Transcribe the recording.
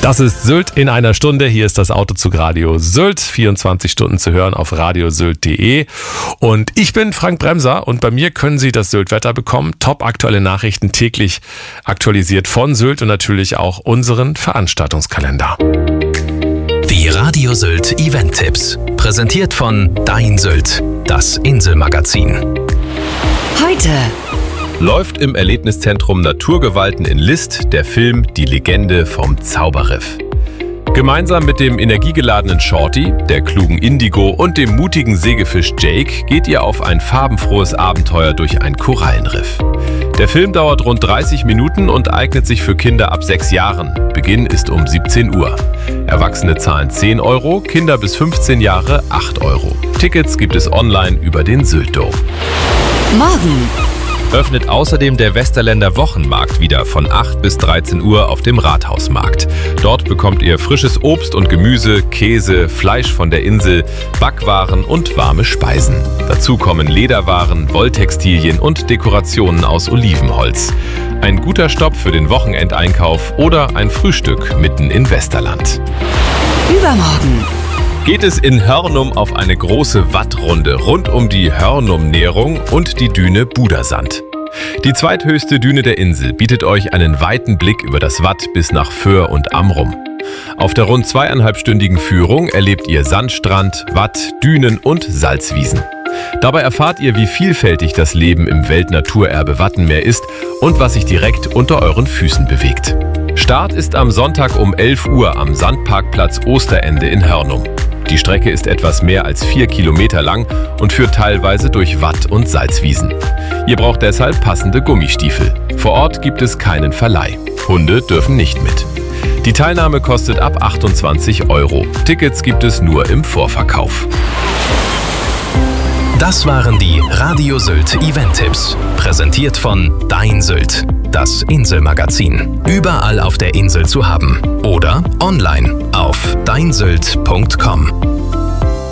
Das ist Sylt in einer Stunde. Hier ist das Autozug Radio Sylt. 24 Stunden zu hören auf radiosylt.de. Und ich bin Frank Bremser und bei mir können Sie das Sylt-Wetter bekommen. Top aktuelle Nachrichten täglich aktualisiert von Sylt und natürlich auch unseren Veranstaltungskalender. Die Radio Sylt Event-Tipps. Präsentiert von Dein Sylt, das Inselmagazin. Heute läuft im Erlebniszentrum Naturgewalten in List der Film Die Legende vom Zauberriff. Gemeinsam mit dem energiegeladenen Shorty, der klugen Indigo und dem mutigen Sägefisch Jake geht ihr auf ein farbenfrohes Abenteuer durch ein Korallenriff. Der Film dauert rund 30 Minuten und eignet sich für Kinder ab 6 Jahren. Beginn ist um 17 Uhr. Erwachsene zahlen 10 Euro, Kinder bis 15 Jahre 8 Euro. Tickets gibt es online über den Sylt-Dome. morgen Öffnet außerdem der Westerländer Wochenmarkt wieder von 8 bis 13 Uhr auf dem Rathausmarkt. Dort bekommt ihr frisches Obst und Gemüse, Käse, Fleisch von der Insel, Backwaren und warme Speisen. Dazu kommen Lederwaren, Wolltextilien und Dekorationen aus Olivenholz. Ein guter Stopp für den Wochenendeinkauf oder ein Frühstück mitten in Westerland. übermorgen Geht es in Hörnum auf eine große Wattrunde rund um die Hörnum-Nährung und die Düne Budersand. Die zweithöchste Düne der Insel bietet euch einen weiten Blick über das Watt bis nach Föhr und Amrum. Auf der rund 2,5-stündigen Führung erlebt ihr Sandstrand, Watt, Dünen und Salzwiesen. Dabei erfahrt ihr, wie vielfältig das Leben im Weltnaturerbe Wattenmeer ist und was sich direkt unter euren Füßen bewegt. Start ist am Sonntag um 11 Uhr am Sandparkplatz Osterende in Hörnum. Die Strecke ist etwas mehr als 4 Kilometer lang und führt teilweise durch Watt- und Salzwiesen. Ihr braucht deshalb passende Gummistiefel. Vor Ort gibt es keinen Verleih. Hunde dürfen nicht mit. Die Teilnahme kostet ab 28 Euro. Tickets gibt es nur im Vorverkauf. Das waren die Radio Sylt Event-Tipps. Präsentiert von Dein Sylt, das Inselmagazin. Überall auf der Insel zu haben. Oder online auf deinsylt.com.